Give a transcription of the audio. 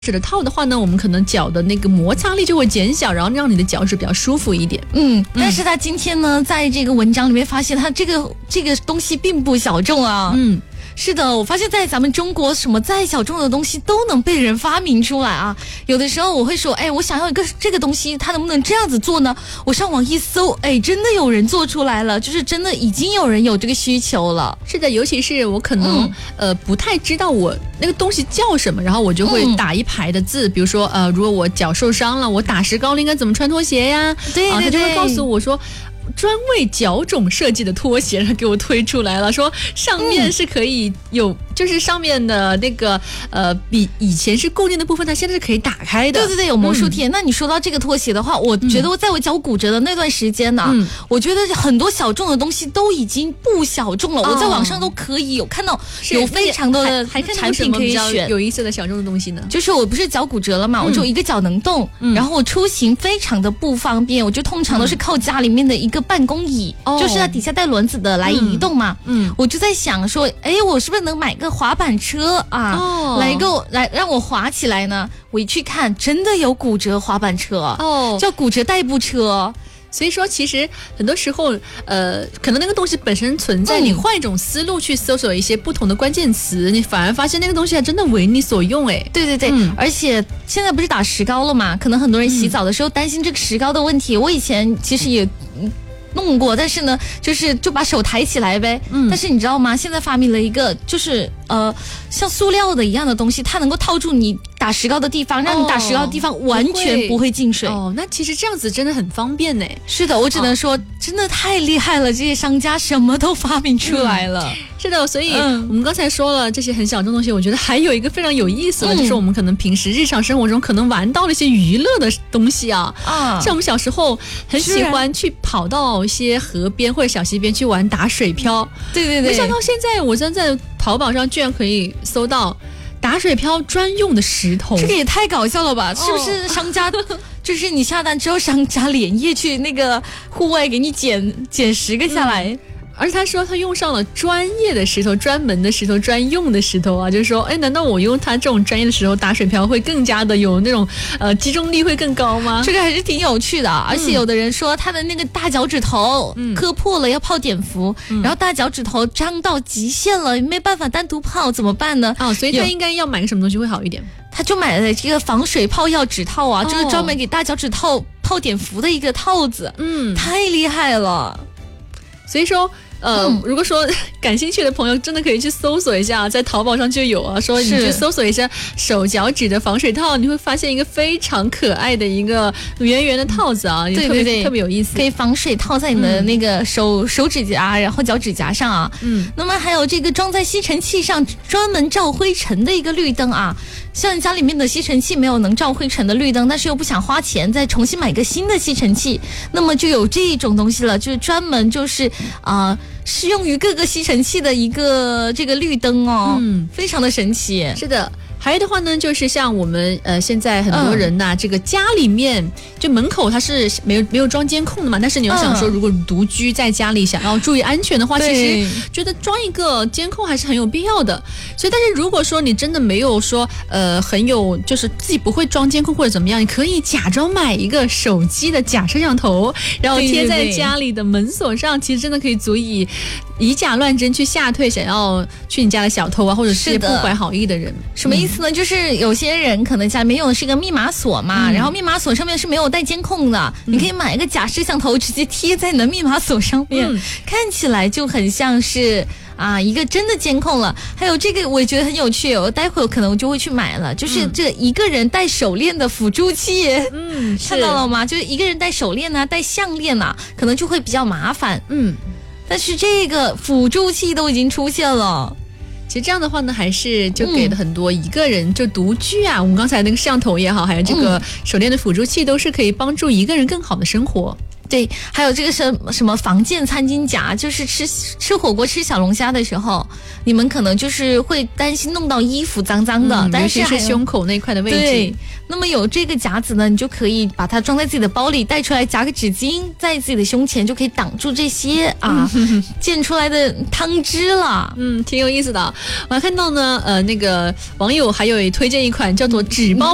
指的套的话呢，我们可能脚的那个摩擦力就会减小，然后让你的脚趾比较舒服一点。 但是他今天呢，在这个文章里面发现，他这个东西并不小众啊。是的，我发现在咱们中国，什么再小众的东西都能被人发明出来啊。有的时候我会说，我想要一个这个东西，它能不能这样子做呢？我上网一搜，真的有人做出来了，就是真的已经有人有这个需求了。 是的，尤其是我可能不太知道我那个东西叫什么，然后我就会打一排的字，比如说如果我脚受伤了，我打石膏了应该怎么穿拖鞋呀？ 对， 他就会告诉我说。专为脚肿设计的拖鞋，然后给我推出来了，说上面是可以有，就是上面的那个比以前是固定的部分，它现在是可以打开的。 对，有魔术贴。那你说到这个拖鞋的话，我觉得在我脚骨折的那段时间呢，我觉得很多小众的东西都已经不小众了。我在网上都可以有看到有非常多的产品可以选。 有意思的小众的东西呢， 就是我不是脚骨折了嘛，我就一个脚能动，然后我出行非常的不方便，我就通常都是靠家里面的一个办公椅，就是它底下带轮子的来移动嘛。我就在想说，我是不是能买个滑板车啊，来让我滑起来呢？我一去看，真的有骨折滑板车，叫骨折代步车。 所以说，其实很多时候，可能那个东西本身存在，你换一种思路去搜索一些不同的关键词，你反而发现那个东西还真的为你所用。 对，而且现在不是打石膏了嘛？可能很多人洗澡的时候担心这个石膏的问题。我以前其实也弄过，但是呢，就把手抬起来呗。但是你知道吗？现在发明了一个，就是像塑料的一样的东西，它能够套住你打石膏的地方，让你打石膏的地方完全不会进水。 那其实这样子真的很方便呢。 是的，我只能说，真的太厉害了，这些商家什么都发明出来了。 是的，所以我们刚才说了这些很小众的东西，我觉得还有一个非常有意思的，就是我们可能平时日常生活中可能玩到了一些娱乐的东西啊。像我们小时候很喜欢去跑到一些河边或者小溪边去玩打水漂。对，没想到现在我真在淘宝上居然可以搜到打水漂专用的石头， 这个也太搞笑了吧？是不是商家就是你下单之后，商家连夜去那个户外给你捡10个下来？ 而且他说他用上了专业的石头，专门的石头，专用的石头啊，就是说，难道我用他这种专业的石头打水漂会更加的有那种击中力会更高吗？ 这个还是挺有趣的。而且有的人说他的那个大脚趾头磕破了要泡碘伏，然后大脚趾头张到极限了，没办法单独泡怎么办呢？ 所以他应该要买个什么东西会好一点？ 他就买了这个防水泡药指套啊，就是专门给大脚趾头泡碘伏的一个套子。太厉害了。 所以说如果说感兴趣的朋友真的可以去搜索一下，在淘宝上就有啊，说你去搜索一下手脚趾的防水套，你会发现一个非常可爱的一个圆圆的套子啊， 对， 特别有意思， 可以防水套在你的那个手指甲，然后脚趾甲上啊。那么还有这个装在吸尘器上专门照灰尘的一个绿灯啊。像家里面的吸尘器没有能照灰尘的绿灯，但是又不想花钱再重新买个新的吸尘器，那么就有这种东西了，就是专门就是适用于各个吸尘器的一个这个绿灯非常的神奇。 是的。还有的话呢，就是像我们现在很多人这个家里面就门口它是没有装监控的嘛，但是你要想说，如果独居在家里想要注意安全的话，其实觉得装一个监控还是很有必要的。所以但是如果说你真的没有说很有就是自己不会装监控或者怎么样，你可以假装买一个手机的假摄像头，然后贴在家里的门锁上，其实真的可以足以以假乱真去吓退想要去你家的小偷啊，或者是不怀好意的人。 什么意思呢？就是有些人可能家里面用的是一个密码锁嘛，然后密码锁上面是没有带监控的，你可以买一个假摄像头直接贴在你的密码锁上面，看起来就很像是一个真的监控了。还有这个我也觉得很有趣，我待会可能就会去买了，就是这一个人戴手链的辅助器。看到了吗？就是一个人戴手链啊，戴项链啊，可能就会比较麻烦。但是这个辅助器都已经出现了。 其实这样的话呢，还是就给了很多一个人就独居我们刚才那个摄像头也好，还有这个手链的辅助器，都是可以帮助一个人更好的生活。 对，还有这个什么防溅餐巾夹，就是吃火锅吃小龙虾的时候，你们可能就是会担心弄到衣服脏脏的，但是尤其是胸口那块的位置。 对，那么有这个夹子呢，你就可以把它装在自己的包里，带出来夹个纸巾在自己的胸前，就可以挡住这些溅出来的汤汁了。 挺有意思的。我还看到呢，那个网友还有推荐一款叫做纸包